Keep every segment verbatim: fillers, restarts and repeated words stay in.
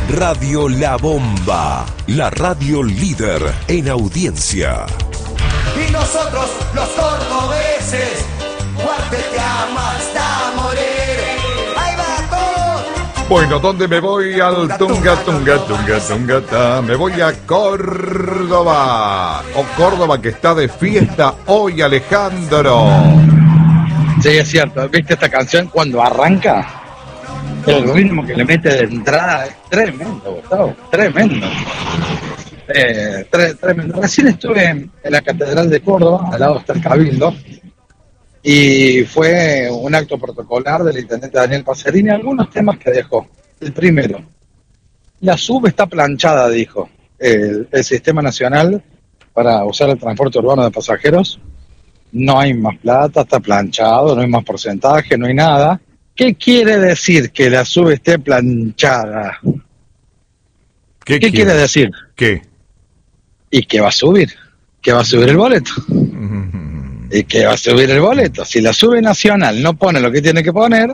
Radio La Bomba, la radio líder en audiencia. Y nosotros, los cordobeses, guardeteamos hasta morir. ¡Ahí va todo! Bueno, ¿dónde me voy? Al Tunga, Tunga, Tunga, Tunga, ta. Me voy a Córdoba. O Córdoba que está de fiesta hoy, Alejandro. Sí, es cierto. ¿Viste esta canción cuando arranca? El ritmo que le mete de entrada es tremendo, Gustavo, tremendo. Eh, tre- tremendo. Recién estuve en, en la Catedral de Córdoba, al lado está el Cabildo, y fue un acto protocolar del intendente Daniel Pacerini, algunos temas que dejó. El primero, la sub está planchada, dijo, el, el Sistema Nacional para usar el transporte urbano de pasajeros. No hay más plata, está planchado, no hay más porcentaje, no hay nada. ¿Qué quiere decir que la sub esté planchada? ¿Qué, ¿Qué quiere decir? ¿Qué? Y que va a subir, que va a subir el boleto. Y que va a subir el boleto. Si la sube nacional no pone lo que tiene que poner,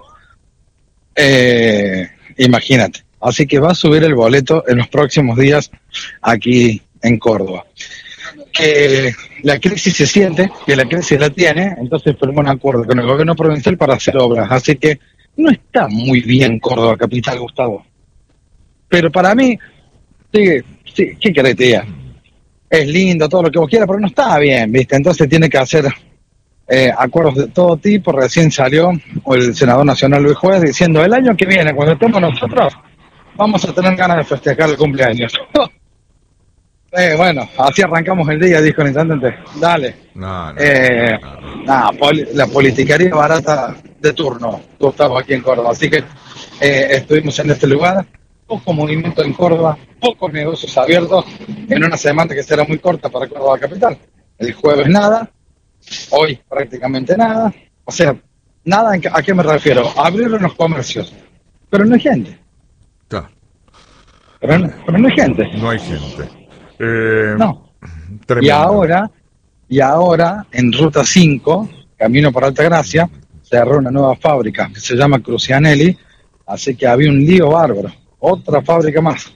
eh, imagínate. Así que va a subir el boleto en los próximos días aquí en Córdoba. Que la crisis se siente, que la crisis la tiene, entonces firmó un acuerdo con el gobierno provincial para hacer obras. Así que no está muy bien Córdoba capital, Gustavo. Pero para mí, sí, sí, ¿qué querés que te diga? Es lindo, todo lo que vos quieras, pero no está bien, ¿viste? Entonces tiene que hacer eh, acuerdos de todo tipo. Recién salió el senador nacional Luis Juez diciendo, el año que viene, cuando estemos nosotros, vamos a tener ganas de festejar el cumpleaños. Eh, bueno, así arrancamos el día, dijo el intendente. Dale. No, no, eh, no, no. Nah, poli- la politicaría barata de turno. Estamos aquí en Córdoba. Así que eh, estuvimos en este lugar. Poco movimiento en Córdoba, pocos negocios abiertos en una semana que será muy corta para Córdoba capital. El jueves nada, hoy prácticamente nada. O sea, nada, en que- ¿a qué me refiero? Abrieron los comercios, pero no hay gente. Claro, Pero no, pero no hay gente. no hay gente. Eh, No. tremendo. Y ahora, y ahora, en Ruta cinco, camino por Altagracia, cerró una nueva fábrica que se llama Crucianelli, así que había un lío bárbaro. Otra fábrica más.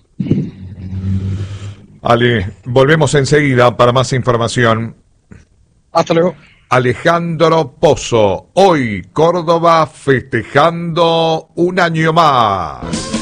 Ale, volvemos enseguida para más información. Hasta luego. Alejandro Pozo, hoy Córdoba festejando un año más.